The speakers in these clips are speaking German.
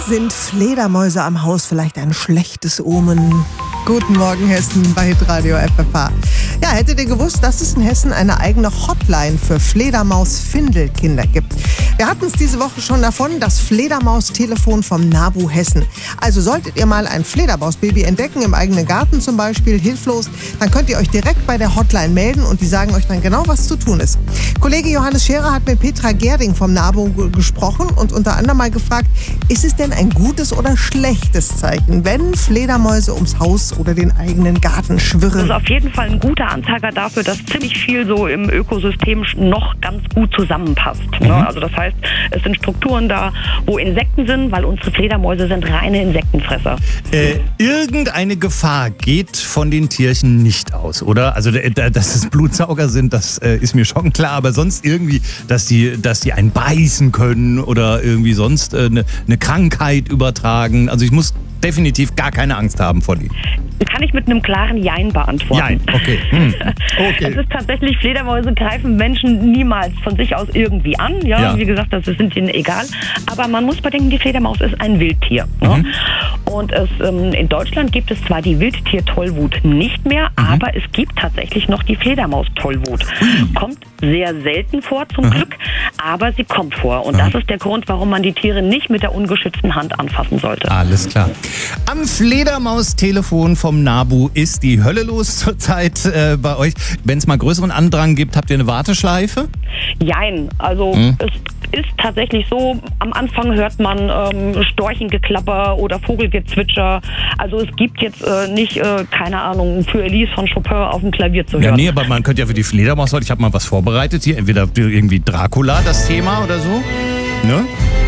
Sind Fledermäuse am Haus vielleicht ein schlechtes Omen? Guten Morgen Hessen bei Hitradio FFH. Ja, hättet ihr gewusst, dass es in Hessen eine eigene Hotline für Fledermaus-Findelkinder gibt? Wir hatten es diese Woche schon davon, das Fledermaus-Telefon vom NABU Hessen. Also solltet ihr mal ein Fledermausbaby entdecken, im eigenen Garten zum Beispiel, hilflos, dann könnt ihr euch direkt bei der Hotline melden und die sagen euch dann genau, was zu tun ist. Kollege Johannes Scherer hat mit Petra Gerding vom NABU gesprochen und unter anderem mal gefragt, ist es denn ein gutes oder schlechtes Zeichen, wenn Fledermäuse ums Haus oder den eigenen Garten schwirren? Das ist auf jeden Fall ein guter Anzeiger dafür, dass ziemlich viel so im Ökosystem noch ganz gut zusammenpasst. Also das heißt, es sind Strukturen da, wo Insekten sind, weil unsere Fledermäuse sind reine Insektenfresser. Irgendeine Gefahr geht von den Tierchen nicht aus, oder? Also, dass es Blutsauger sind, das ist mir schon klar, aber sonst irgendwie, dass die einen beißen können oder irgendwie sonst eine Krankheit übertragen. Also ich muss definitiv gar keine Angst haben vor denen. Kann ich mit einem klaren Jein beantworten. Jein, okay. Okay. Es ist tatsächlich, Fledermäuse greifen Menschen niemals von sich aus irgendwie an. Ja. Wie gesagt, das sind ihnen egal. Aber man muss bedenken, die Fledermaus ist ein Wildtier. Ne? Und in Deutschland gibt es zwar die Wildtier-Tollwut nicht mehr, aber es gibt tatsächlich noch die Fledermaus-Tollwut. Kommt sehr selten vor, zum Glück, aber sie kommt vor. Und das ist der Grund, warum man die Tiere nicht mit der ungeschützten Hand anfassen sollte. Alles klar. Am Fledermaus-Telefon vom NABU ist die Hölle los zurzeit bei euch. Wenn es mal größeren Andrang gibt, habt ihr eine Warteschleife? Jein, also es ist tatsächlich so, am Anfang hört man Storchengeklapper oder Vogelgezwitscher. Also es gibt jetzt nicht, keine Ahnung, für Elise von Chopin auf dem Klavier zu hören. Ja, nee, aber man könnte ja für die Fledermaus heute, ich habe mal was vorbereitet hier, entweder irgendwie Dracula, das Thema oder so, ne?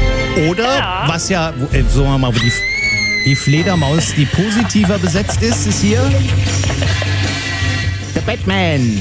Oder, was ja, sagen wir mal, wo die Fledermaus, die positiver besetzt ist hier der Batman.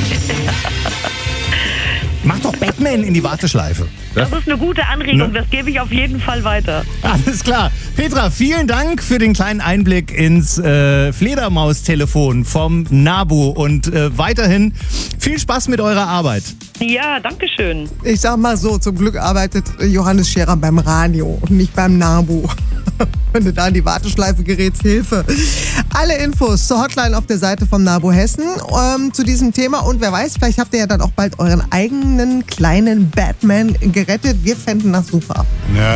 Mach doch Batman in die Warteschleife. Das ist eine gute Anregung, das gebe ich auf jeden Fall weiter. Alles klar. Petra, vielen Dank für den kleinen Einblick ins Fledermaus-Telefon vom NABU und weiterhin viel Spaß mit eurer Arbeit. Ja, danke schön. Ich sag mal so, zum Glück arbeitet Johannes Scherer beim Radio und nicht beim NABU. Wenn du da in die Warteschleife gerätst, Hilfe. Alle Infos zur Hotline auf der Seite vom NABU Hessen zu diesem Thema. Und wer weiß, vielleicht habt ihr ja dann auch bald euren eigenen kleinen Batman gerettet. Wir fänden das super. Ja.